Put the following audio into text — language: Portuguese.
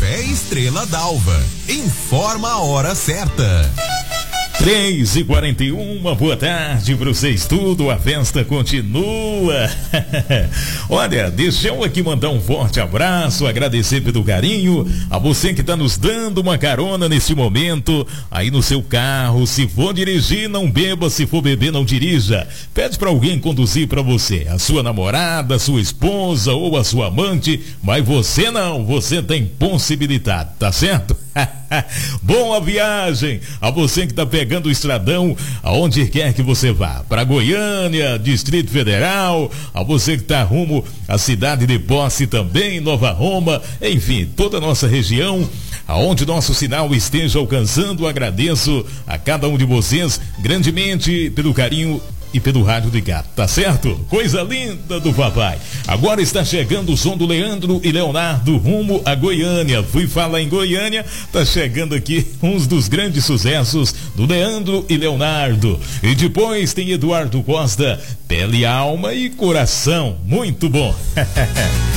Café Estrela d'Alva. Informa a hora certa. 3h41, boa tarde para vocês tudo, a festa continua. Olha, deixa eu aqui mandar um forte abraço, agradecer pelo carinho, a você que está nos dando uma carona neste momento, aí no seu carro. Se for dirigir, não beba, se for beber, não dirija. Pede para alguém conduzir para você, a sua namorada, a sua esposa ou a sua amante, mas você não, você tem possibilidade, tá certo? Boa viagem a você que está pegando o estradão aonde quer que você vá, para Goiânia, Distrito Federal, a você que está rumo à cidade de Posse também, Nova Roma, enfim, toda a nossa região, aonde nosso sinal esteja alcançando. Agradeço a cada um de vocês grandemente pelo carinho e pelo rádio ligado, tá certo? Coisa linda do papai. Agora está chegando o som do Leandro e Leonardo rumo a Goiânia. Fui falar em Goiânia, tá chegando aqui uns dos grandes sucessos do Leandro e Leonardo. E depois tem Eduardo Costa, Pele, Alma e Coração. Muito bom.